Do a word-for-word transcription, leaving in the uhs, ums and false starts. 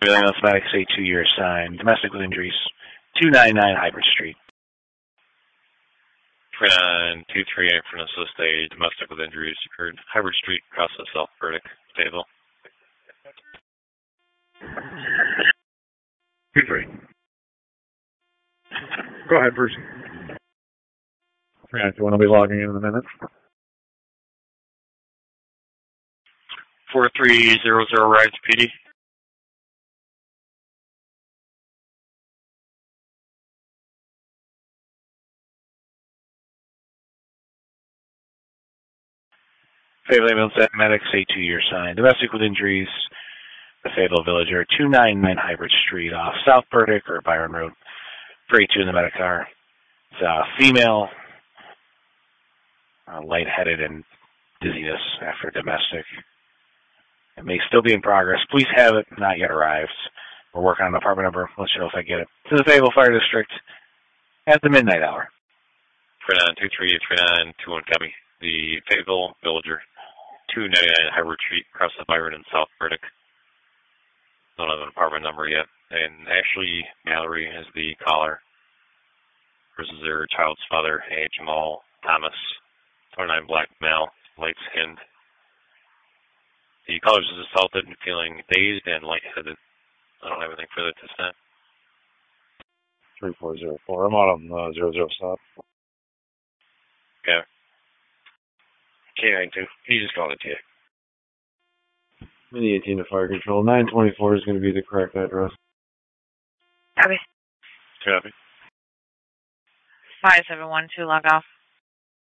Everything else, Maddox, a two-year sign. Domestic with injuries. two ninety-nine Hybrid Street. Fernand two three eight from assist a domestic with injuries occurred. Hybrid Street, across the South Burdick, Fayetteville. two three. Go ahead, Bruce. Fernand two one will be logging in in a minute. four three zero zero rides, P D. Fayetteville Ambulance, Medics, a two-year sign. Domestic with injuries. The Fayetteville Villager, two ninety-nine Hybrid Street off South Burdick or Byron Road. three two in the medic car. It's a female, uh, lightheaded and dizziness after domestic. It may still be in progress. Police have it, not yet arrived. We're working on the apartment number. Let you know if I get it. To the Fayetteville Fire District at the midnight hour. Fernand two three eight three nine two one copy. The Fayetteville Villager, two ninety-nine Hybrid Street, across the Byron and South Burdick. Don't have an apartment number yet. And Ashley Mallory is the caller. Versus their child's father, A. Jamal Thomas, twenty-nine, black male, light skinned. The caller is assaulted and feeling dazed and lightheaded. I don't have anything further to say. three four zero four. I'm on uh, zero zero stop. Okay. K nine two. You just call it T. Mini eighteen to fire control. nine twenty-four is going to be the correct address. Copy. Copy. five seven one two, log off.